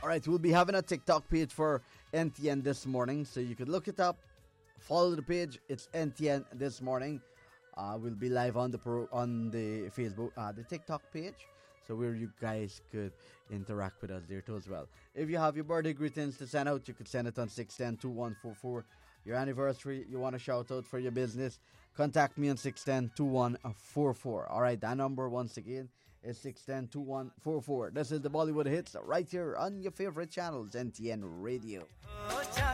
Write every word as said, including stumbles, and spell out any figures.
right, we'll be having a TikTok page for N T N this morning, so you could look it up, follow the page. It's N T N this morning. Uh, we'll be live on the pro, on the Facebook, uh, the TikTok page, so where you guys could interact with us there too as well. If you have your birthday greetings to send out, you could send it on six one zero, two one four four. Your anniversary, you want a shout out for your business, contact me on six one zero, two one four four. Alright, that number once again is six one zero, two one four four. This is the Bollywood Hits right here on your favorite channels, N T N Radio.